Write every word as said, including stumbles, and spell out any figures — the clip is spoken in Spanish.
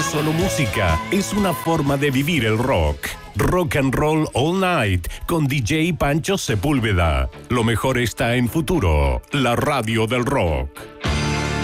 solo música, es una forma de vivir el rock. Rock and Roll All Night con D J Pancho Sepúlveda. Lo mejor está en Futuro, la radio del rock.